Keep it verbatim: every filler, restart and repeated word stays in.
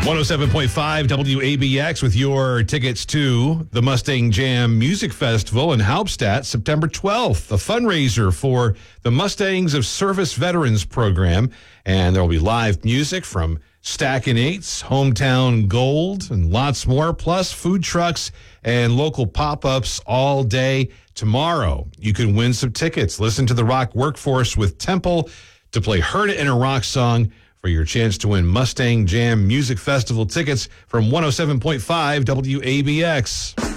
one oh seven point five W A B X with your tickets to the Mustang Jam Music Festival in Hauptstadt, September twelfth, a fundraiser for the Mustangs of Service Veterans Program. And there will be live music from Stackin' Eights, Hometown Gold, and lots more, plus food trucks and local pop-ups all day tomorrow. You can win some tickets. Listen to the rock workforce with Temple to play Heard It in a Rock Song for your chance to win Mustang Jam Music Festival tickets from one oh seven point five W A B X.